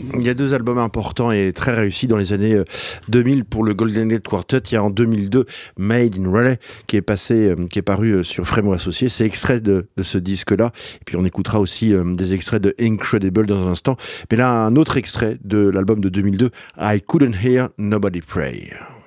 Il y a deux albums importants et très réussis dans les années 2000 pour le Golden Gate Quartet. Il y a en 2002 Made in Raleigh qui est paru sur Frémo Associés. C'est extrait de ce disque-là. Et puis on écoutera aussi des extraits de Incredible dans un instant. Mais là, un autre extrait de l'album de 2002, I Couldn't Hear Nobody Pray.